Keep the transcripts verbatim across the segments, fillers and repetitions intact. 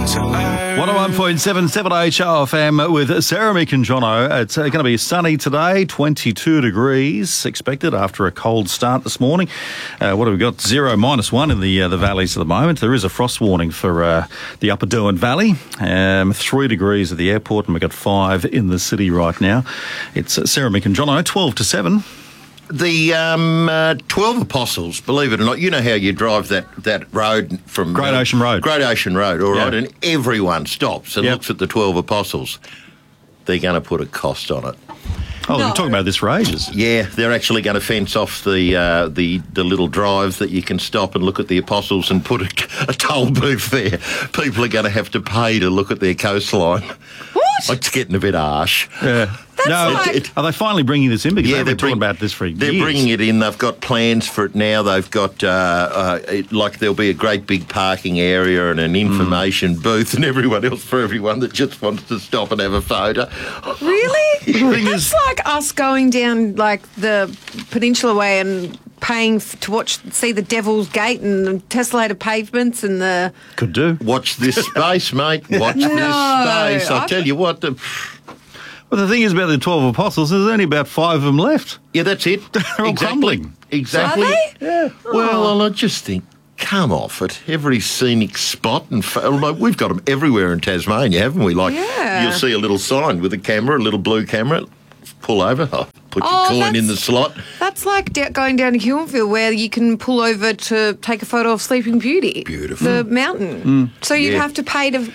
one oh one point seven, seven H O F M with Sarah, Mick and Jono. It's uh, going to be sunny today, twenty-two degrees expected after a cold start this morning. Uh, what have we got? Zero, minus one in the uh, the valleys at the moment. There is a frost warning for uh, the Upper Derwent Valley. Um, three degrees at the airport, and we've got five in the city right now. It's uh, Sarah, Mick and Jono, twelve to seven. The um, uh, twelve Apostles, believe it or not, you know how you drive that, that road from... Great uh, Ocean Road. Great Ocean Road, all right, Yeah. and everyone stops and Yep. looks at the twelve Apostles. They're going to put a cost on it. Oh, we've No. been talking about this for ages. Yeah, they're actually going to fence off the uh, the the little drive that you can stop and look at the Apostles and put a, a toll booth there. People are going to have to pay to look at their coastline. What? It's getting a bit harsh. Yeah. That's no, like- it- are they finally bringing this in? Because Yeah, they've they're been talking bring- about this for They're years. bringing it in. They've got plans for it now. They've got, uh, uh, it, like, there'll be a great big parking area and an information Mm. booth and everyone else for everyone that just wants to stop and have a photo. Really? thing That's is- like us going down like the Peninsula Way and paying f- to watch, see the Devil's Gate and the tessellated pavements and the... Could do. Watch this space, mate. Watch No, this space. I I- tell you what, the, Well, the thing is about the twelve Apostles, there's only about five of them left. yeah, that's it. They're all exactly. crumbling. Exactly. Are they? Yeah. Well, I just think, come off it. Every scenic spot, and fa- like, we've got them everywhere in Tasmania, haven't we? Like, Yeah. you'll see a little sign with a camera, a little blue camera. Pull over, oh, put your Oh, coin that's- in the slot. That's like da- going down to Huonville where you can pull over to take a photo of Sleeping Beauty. Beautiful. The mountain. So you'd Yeah. have to pay to...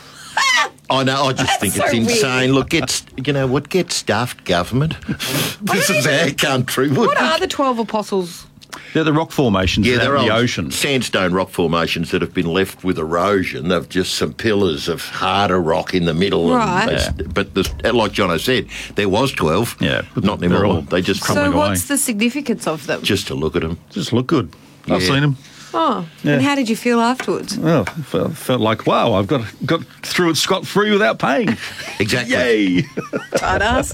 I know. I just That's think it's so insane. weird. Look, get you know what? Get stuffed, government. This is our country. What are the twelve Apostles? They're the rock formations Yeah, out they're in the old ocean. sandstone rock formations that have been left with erosion. They've just some pillars of harder rock in the middle. Right. And they- But the, like Jono said, there was twelve. Yeah, but not they're anymore. all They just crumbling So away. what's the significance of them? just to look at them. Just look good. I've Yeah. seen them. Oh, Yeah. and how did you feel afterwards? Well, felt, felt like, wow, I've got got through it scot-free without paying. Exactly. Yay! Tight ass.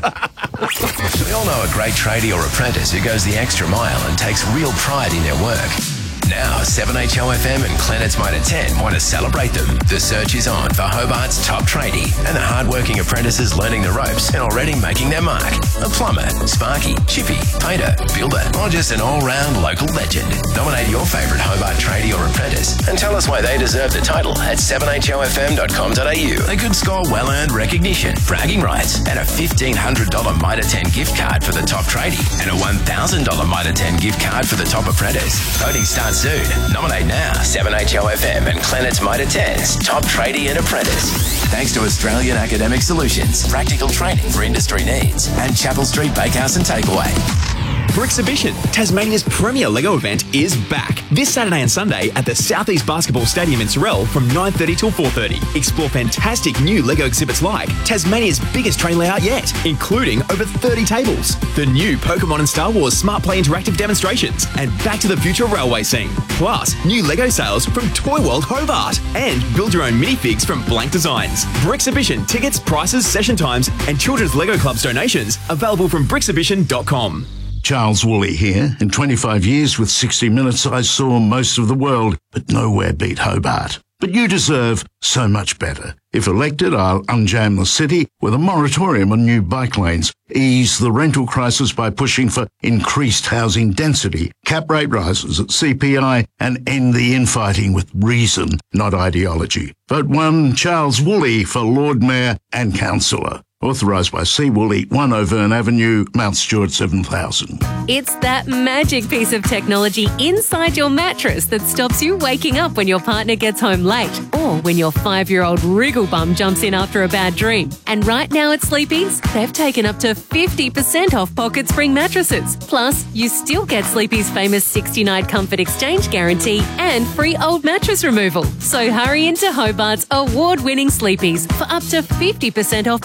We all know a great tradie or apprentice who goes the extra mile and takes real pride in their work. Now, seven H O F M and Planet's Mitre ten want to celebrate them. The search is on for Hobart's top tradie and the hard-working apprentices learning the ropes and already making their mark. A plumber, sparky, chippy, painter, builder, or just an all-round local legend. Nominate your favourite Hobart tradie or apprentice and tell us why they deserve the title at seven h o f m dot com dot a u. They could score well-earned recognition, bragging rights, and a fifteen hundred dollars Mitre ten gift card for the top tradie and a one thousand dollars Mitre ten gift card for the top apprentice. Voting starts soon. Nominate now. seven H O F M and Planet's Mitre ten's top tradie and apprentice. Thanks to Australian Academic Solutions, practical training for industry needs, and Chapel Street Bakehouse and Takeaway. Bricksabition, Tasmania's premier Lego event, is back this Saturday and Sunday at the Southeast Basketball Stadium in Sorell from nine thirty till four thirty. Explore fantastic new Lego exhibits like Tasmania's biggest train layout yet, including over thirty tables, the new Pokemon and Star Wars Smart Play interactive demonstrations, and Back to the Future railway scene. Plus, new Lego sales from Toy World Hobart, and build your own minifigs from Blank Designs. Bricksabition tickets, prices, session times, and Children's Lego Club's donations available from bricksabition dot com. Charles Woolley here. In twenty-five years with sixty minutes, I saw most of the world, but nowhere beat Hobart. But you deserve so much better. If elected, I'll unjam the city with a moratorium on new bike lanes, ease the rental crisis by pushing for increased housing density, cap rate rises at C P I, and end the infighting with reason, not ideology. Vote one Charles Woolley for Lord Mayor and Councillor. Authorised by C. Woolley, one O'Verne Avenue, Mount Stewart, seven thousand. It's that magic piece of technology inside your mattress that stops you waking up when your partner gets home late or when your five-year-old wriggle bum jumps in after a bad dream. And right now at Sleepy's, they've taken up to fifty percent off Pocket Spring mattresses. Plus, you still get Sleepy's famous sixty-night comfort exchange guarantee and free old mattress removal. So hurry into Hobart's award-winning Sleepy's for up to fifty percent off Pocket Spring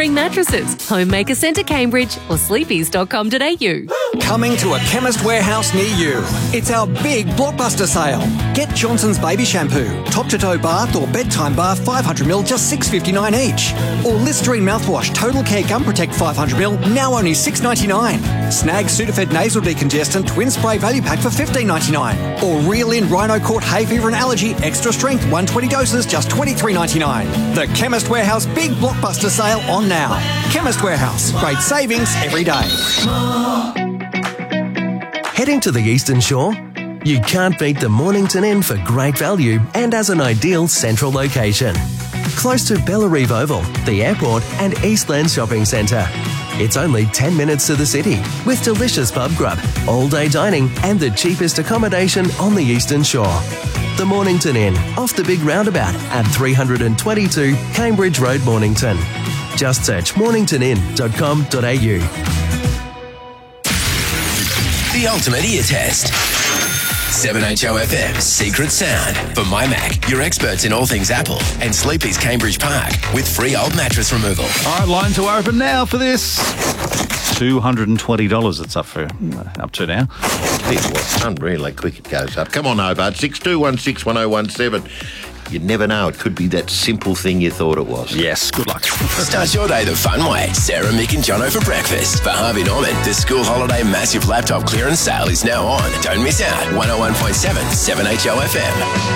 Spring Mattresses, Homemaker Centre Cambridge or sleepies dot com dot a u. Coming to a Chemist Warehouse near you. It's our big blockbuster sale. Get Johnson's Baby Shampoo, top-to-toe bath or bedtime bath five hundred milliliters, just six dollars fifty-nine each. Or Listerine mouthwash, Total Care Gum Protect five hundred milliliters, now only six dollars ninety-nine. Snag Sudafed Nasal Decongestant Twin Spray Value Pack for fifteen dollars ninety-nine. Or Reel In Rhino Court Hay Fever and Allergy Extra Strength one hundred twenty doses, just twenty-three dollars ninety-nine. The Chemist Warehouse big blockbuster sale on now. Chemist Warehouse, great savings every day. Heading to the Eastern Shore? You can't beat the Mornington Inn for great value and as an ideal central location. Close to Bellarive Oval, the airport and Eastland Shopping Centre. It's only ten minutes to the city with delicious pub grub, all-day dining and the cheapest accommodation on the Eastern Shore. The Mornington Inn, off the big roundabout at three twenty-two Cambridge Road, Mornington. Just search mornington inn dot com dot a u. The ultimate ear test. seven H O F M Secret Sound. For My Mac, your experts in all things Apple, and Sleepy's Cambridge Park with free old mattress removal. All right, lines are open now for this. two hundred twenty dollars it's up for up to now. It's unreal how quick it goes up. Come on, Hobart, six two one six one oh one seven. You never know, it could be that simple thing you thought it was. Yes, good luck. Start your day the fun way. Sarah, Mick and Jono for breakfast. For Harvey Norman, the school holiday massive laptop clearance sale is now on. Don't miss out. one oh one point seven, seven H O F M.